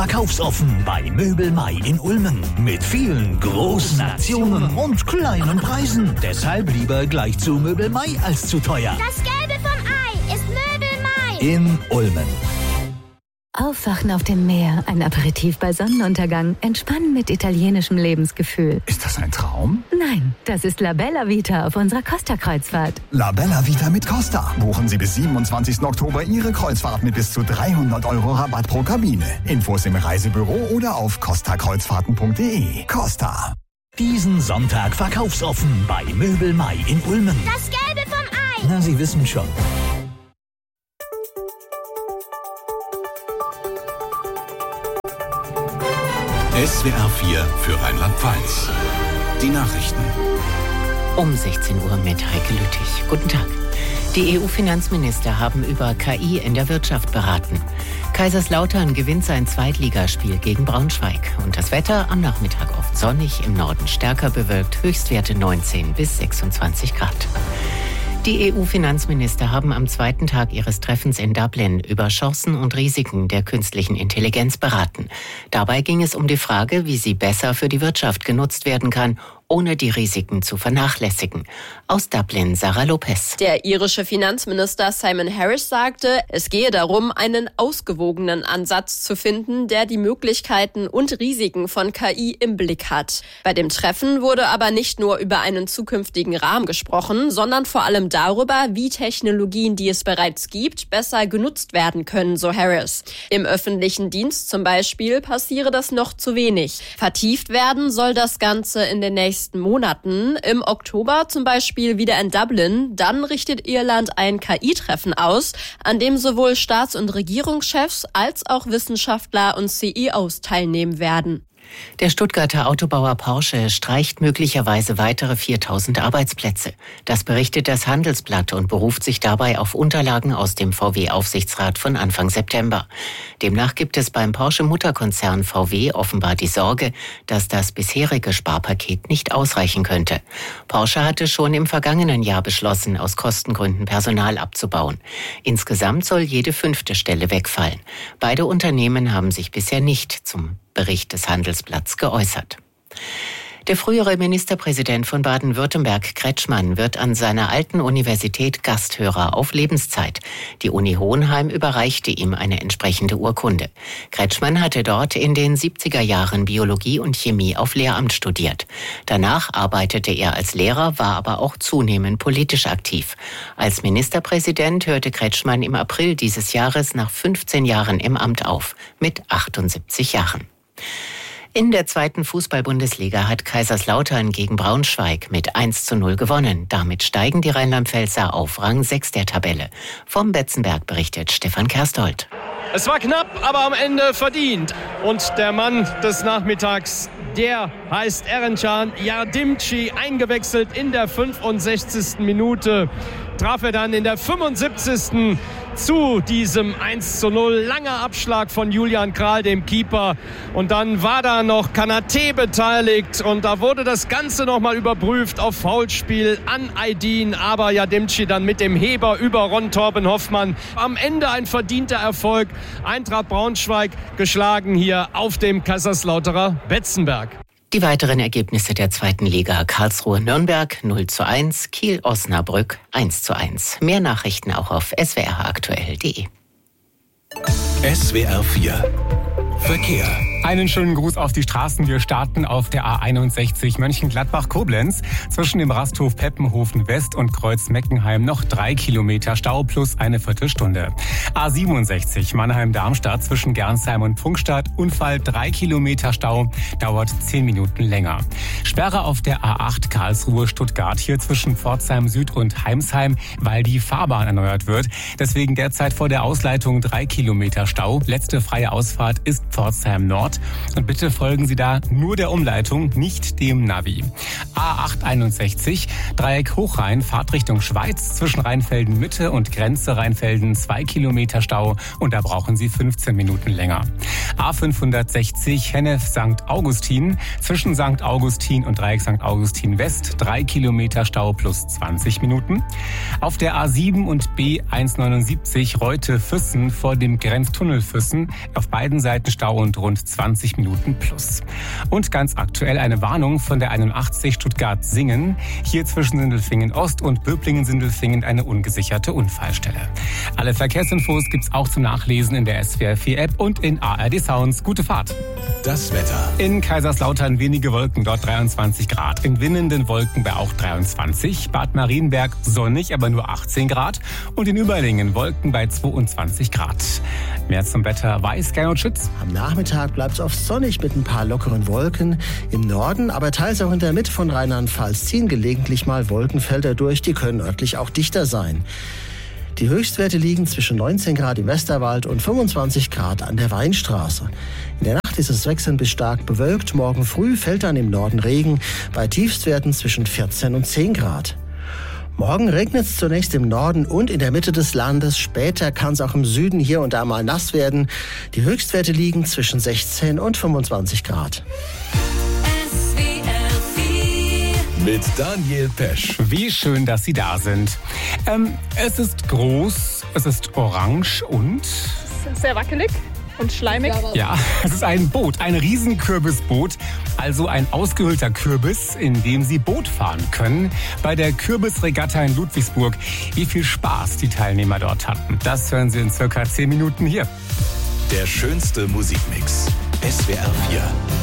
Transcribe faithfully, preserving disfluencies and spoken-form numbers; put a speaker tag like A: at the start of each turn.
A: Verkaufsoffen bei Möbel Mai in Ulmen. Mit vielen großen Aktionen und kleinen Preisen. Deshalb lieber gleich zu Möbel Mai als zu teuer.
B: Das Gelbe vom Ei ist Möbel Mai.
A: In Ulmen.
C: Aufwachen auf dem Meer, ein Aperitif bei Sonnenuntergang, entspannen mit italienischem Lebensgefühl.
D: Ist das ein Traum?
C: Nein, das ist La Bella Vita auf unserer Costa-Kreuzfahrt.
D: La Bella Vita mit Costa. Buchen Sie bis siebenundzwanzigsten Oktober Ihre Kreuzfahrt mit bis zu dreihundert Euro Rabatt pro Kabine. Infos im Reisebüro oder auf costa kreuzfahrten punkt de. Costa.
A: Diesen Sonntag verkaufsoffen bei Möbel Mai in Ulmen.
B: Das Gelbe vom Ei.
A: Na, Sie wissen schon.
E: S W R vier für Rheinland-Pfalz. Die Nachrichten.
F: Um sechzehn Uhr mit Heike Lüttich. Guten Tag. Die E U-Finanzminister haben über K I in der Wirtschaft beraten. Kaiserslautern gewinnt sein Zweitligaspiel gegen Braunschweig. Und das Wetter am Nachmittag oft sonnig, im Norden stärker bewölkt, Höchstwerte neunzehn bis sechsundzwanzig Grad. Die E U-Finanzminister haben am zweiten Tag ihres Treffens in Dublin über Chancen und Risiken der künstlichen Intelligenz beraten. Dabei ging es um die Frage, wie sie besser für die Wirtschaft genutzt werden kann, ohne die Risiken zu vernachlässigen. Aus Dublin, Sarah Lopez.
G: Der irische Finanzminister Simon Harris sagte, es gehe darum, einen ausgewogenen Ansatz zu finden, der die Möglichkeiten und Risiken von K I im Blick hat. Bei dem Treffen wurde aber nicht nur über einen zukünftigen Rahmen gesprochen, sondern vor allem darüber, wie Technologien, die es bereits gibt, besser genutzt werden können, so Harris. Im öffentlichen Dienst zum Beispiel passiere das noch zu wenig. Vertieft werden soll das Ganze in den nächsten Monaten. Im Oktober zum Beispiel wieder in Dublin. Dann richtet Irland ein K I-Treffen aus, an dem sowohl Staats- und Regierungschefs als auch Wissenschaftler und C E Os teilnehmen werden.
F: Der Stuttgarter Autobauer Porsche streicht möglicherweise weitere viertausend Arbeitsplätze. Das berichtet das Handelsblatt und beruft sich dabei auf Unterlagen aus dem V W-Aufsichtsrat von Anfang September. Demnach gibt es beim Porsche-Mutterkonzern V W offenbar die Sorge, dass das bisherige Sparpaket nicht ausreichen könnte. Porsche hatte schon im vergangenen Jahr beschlossen, aus Kostengründen Personal abzubauen. Insgesamt soll jede fünfte Stelle wegfallen. Beide Unternehmen haben sich bisher nicht zum Bericht des Handelsblatts geäußert. Der frühere Ministerpräsident von Baden-Württemberg, Kretschmann, wird an seiner alten Universität Gasthörer auf Lebenszeit. Die Uni Hohenheim überreichte ihm eine entsprechende Urkunde. Kretschmann hatte dort in den siebziger Jahren Biologie und Chemie auf Lehramt studiert. Danach arbeitete er als Lehrer, war aber auch zunehmend politisch aktiv. Als Ministerpräsident hörte Kretschmann im April dieses Jahres nach fünfzehn Jahren im Amt auf, mit achtundsiebzig Jahren. In der zweiten Fußball-Bundesliga hat Kaiserslautern gegen Braunschweig mit eins zu null gewonnen. Damit steigen die Rheinland-Pfälzer auf Rang sechs der Tabelle. Vom Betzenberg berichtet Stefan Kerstold.
H: Es war knapp, aber am Ende verdient. Und der Mann des Nachmittags, der heißt Erencan Yardimci, eingewechselt in der fünfundsechzigsten Minute. Traf er dann in der fünfundsiebzigsten zu diesem eins zu null. Langer Abschlag von Julian Kral, dem Keeper. Und dann war da noch Kanaté beteiligt. Und da wurde das Ganze nochmal überprüft auf Foulspiel an Aydin. Aber Yardimci dann mit dem Heber über Ron Torben Hoffmann. Am Ende ein verdienter Erfolg. Eintracht Braunschweig geschlagen hier auf dem Kaiserslauterer Betzenberg.
F: Die weiteren Ergebnisse der zweiten Liga: Karlsruhe-Nürnberg null zu eins, Kiel-Osnabrück eins zu eins. Mehr Nachrichten auch auf s w r aktuell punkt de.
E: S W R vier Verkehr.
I: Einen schönen Gruß auf die Straßen. Wir starten auf der A einundsechzig Mönchengladbach-Koblenz. Zwischen dem Rasthof Peppenhofen West und Kreuz Meckenheim noch drei Kilometer Stau plus eine Viertelstunde. A siebenundsechzig Mannheim-Darmstadt zwischen Gernsheim und Pfungstadt. Unfall, drei Kilometer Stau, dauert zehn Minuten länger. Sperre auf der A acht Karlsruhe-Stuttgart, hier zwischen Pforzheim Süd und Heimsheim, weil die Fahrbahn erneuert wird. Deswegen derzeit vor der Ausleitung drei Kilometer Stau. Letzte freie Ausfahrt ist Pforzheim Nord. Ort. Und bitte folgen Sie da nur der Umleitung, nicht dem Navi. A acht einundsechzig, Dreieck Hochrhein, Fahrtrichtung Schweiz, zwischen Rheinfelden Mitte und Grenze Rheinfelden zwei Kilometer Stau und da brauchen Sie fünfzehn Minuten länger. A fünfhundertsechzig, Hennef Sankt Augustin, zwischen Sankt Augustin und Dreieck Sankt Augustin West, drei Kilometer Stau plus zwanzig Minuten. Auf der A sieben und B hundertneunundsiebzig, Reute-Füssen vor dem Grenztunnel Füssen, auf beiden Seiten Stau und rund zwanzig Minuten plus. Und ganz aktuell eine Warnung von der einundachtzig Stuttgart-Singen. Hier zwischen Sindelfingen Ost und Böblingen-Sindelfingen eine ungesicherte Unfallstelle. Alle Verkehrsinfos gibt's auch zum Nachlesen in der S W R vier App und in A R D Sounds. Gute Fahrt.
E: Das Wetter.
I: In Kaiserslautern wenige Wolken, dort dreiundzwanzig Grad. In winnenden Wolken bei auch dreiundzwanzig. Bad Marienberg sonnig, aber nur achtzehn Grad. Und in Überlingen Wolken bei zweiundzwanzig Grad. Mehr zum Wetter weiß Gernot Schütz.
J: Am Nachmittag bleibt es oft sonnig mit ein paar lockeren Wolken. Im Norden, aber teils auch in der Mitte von Rheinland-Pfalz ziehen gelegentlich mal Wolkenfelder durch. Die können örtlich auch dichter sein. Die Höchstwerte liegen zwischen neunzehn Grad im Westerwald und fünfundzwanzig Grad an der Weinstraße. In der Nacht ist es wechselnd bis stark bewölkt. Morgen früh fällt dann im Norden Regen bei Tiefstwerten zwischen vierzehn und zehn Grad. Morgen regnet es zunächst im Norden und in der Mitte des Landes. Später kann es auch im Süden hier und da mal nass werden. Die Höchstwerte liegen zwischen sechzehn und fünfundzwanzig Grad.
E: Mit Daniel Pesch.
I: Wie schön, dass Sie da sind. Ähm, es ist groß, es ist orange und...
K: Sehr wackelig und schleimig.
I: Ja, es ist ein Boot, ein Riesenkürbisboot, also ein ausgehöhlter Kürbis, in dem Sie Boot fahren können. Bei der Kürbisregatta in Ludwigsburg. Wie viel Spaß die Teilnehmer dort hatten, das hören Sie in circa zehn Minuten hier.
E: Der schönste Musikmix. S W R vier.